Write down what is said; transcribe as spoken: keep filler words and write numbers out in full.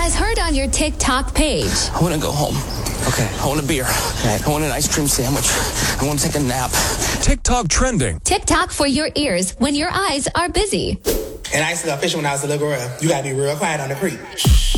As heard on your TikTok page. I want to go home. Okay. I want a beer. Right. I want an ice cream sandwich. I want to take a nap. TikTok trending. TikTok for your ears when your eyes are busy. And I used to go fishing when I was a little girl. You gotta be real quiet on the creek.